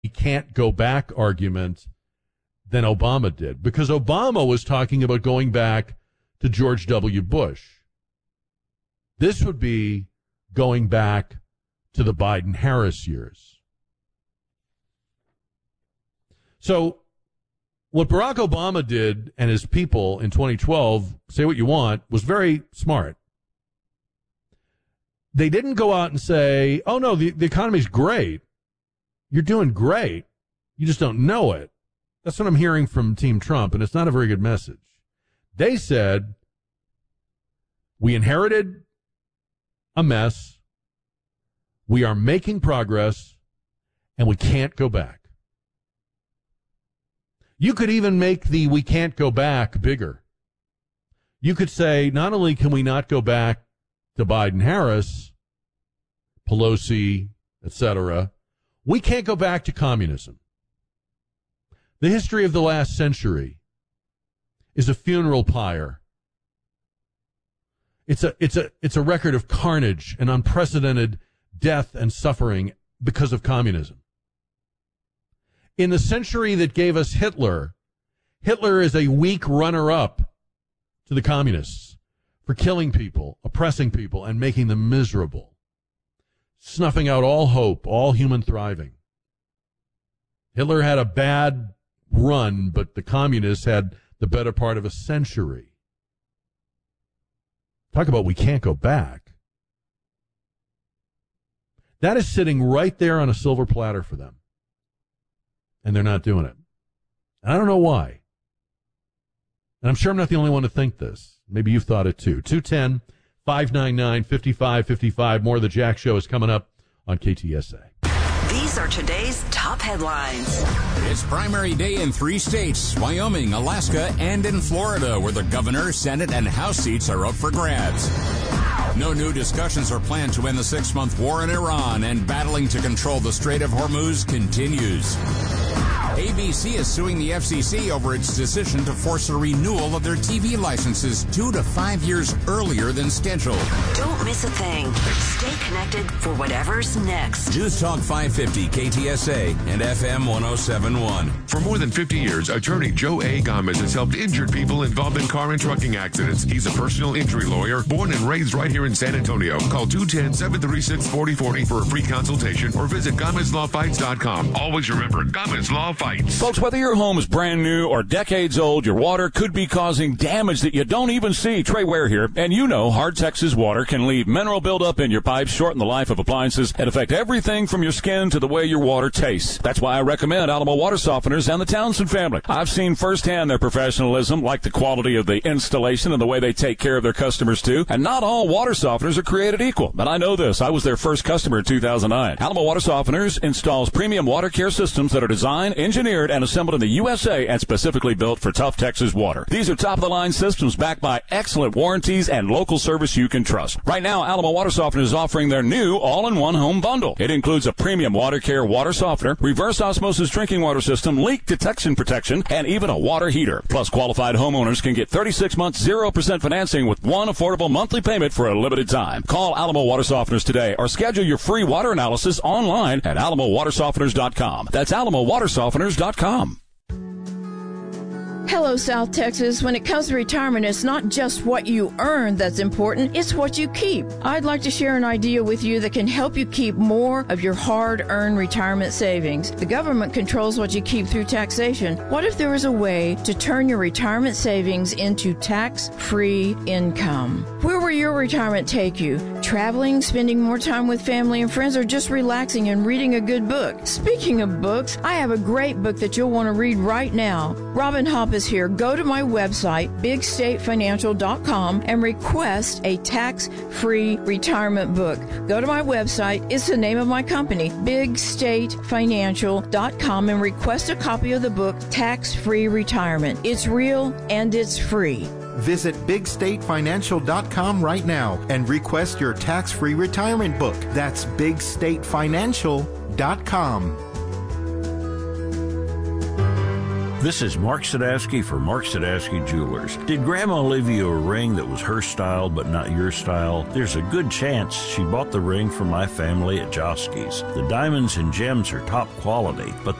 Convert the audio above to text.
can't go back argument than Obama did, because Obama was talking about going back to George W. Bush. This would be going back to the Biden-Harris years. So what Barack Obama did and his people in 2012, say what you want, was very smart. They didn't go out and say, oh, no, the economy's great. You're doing great. You just don't know it. That's what I'm hearing from Team Trump, and it's not a very good message. They said, we inherited a mess, we are making progress, and we can't go back. You could even make the we can't go back bigger. You could say, not only can we not go back to Biden-Harris, Pelosi, etc., we can't go back to communism. The history of the last century is a funeral pyre. It's a record of carnage and unprecedented death and suffering because of communism. In the century that gave us Hitler, Hitler is a weak runner-up to the communists for killing people, oppressing people, and making them miserable, snuffing out all hope, all human thriving. Hitler had a bad run, but the communists had the better part of a century. Talk about we can't go back. That is sitting right there on a silver platter for them. And they're not doing it. And I don't know why. And I'm sure I'm not the only one to think this. Maybe you've thought it too. 210-599-5555. More of the Jack Show is coming up on KTSA. These are today's top headlines. It's primary day in 3 states, Wyoming, Alaska, and in Florida, where the governor, Senate, and House seats are up for grabs. No new discussions are planned to end the 6-month war in Iran, and battling to control the Strait of Hormuz continues. ABC is suing the FCC over its decision to force a renewal of their TV licenses 2 to 5 years earlier than scheduled. Don't miss a thing. Stay connected for whatever's next. News Talk 550 KTSA and FM 1071. For more than 50 years, attorney Joe A. Gomez has helped injured people involved in car and trucking accidents. He's a personal injury lawyer, born and raised right here in San Antonio. Call 210-736-4040 for a free consultation or visit GomezLawFights.com. Always remember, Gomez Law Fights. Folks, whether your home is brand new or decades old, your water could be causing damage that you don't even see. Trey Ware here, and you know Hard Texas water can leave mineral buildup in your pipes, shorten the life of appliances, and affect everything from your skin to the way your water tastes. That's why I recommend Alamo Water Softeners and the Townsend family. I've seen firsthand their professionalism, like the quality of the installation and the way they take care of their customers too. And not all water softeners are created equal, but I know this. I was their first customer in 2009. Alamo Water Softeners installs premium water care systems that are designed, engineered, and assembled in the USA and specifically built for tough Texas water. These are top-of-the-line systems backed by excellent warranties and local service you can trust. Right now, Alamo Water Softener is offering their new all-in-one home bundle. It includes a premium water care water softener, reverse osmosis drinking water system, leak detection protection, and even a water heater. Plus, qualified homeowners can get 36 months 0% financing with one affordable monthly payment for a limited time. Call Alamo Water Softeners today or schedule your free water analysis online at alamowatersofteners.com. That's alamowatersofteners.com. Hello, South Texas. When it comes to retirement, it's not just what you earn that's important, it's what you keep. I'd like to share an idea with you that can help you keep more of your hard-earned retirement savings. The government controls what you keep through taxation. What if there was a way to turn your retirement savings into tax-free income? Where will your retirement take you? Traveling, spending more time with family and friends, or just relaxing and reading a good book? Speaking of books, I have a great book that you'll want to read right now. Robin Hopp is here. Go to my website, bigstatefinancial.com, and request a tax-free retirement book. Go to my website. It's the name of my company, bigstatefinancial.com, and request a copy of the book, Tax-Free Retirement. It's real and it's free. Visit bigstatefinancial.com right now and request your tax-free retirement book. That's bigstatefinancial.com. This is Mark Sadowski for Mark Sadowski Jewelers. Did Grandma leave you a ring that was her style but not your style? There's a good chance she bought the ring from my family at Josky's. The diamonds and gems are top quality, but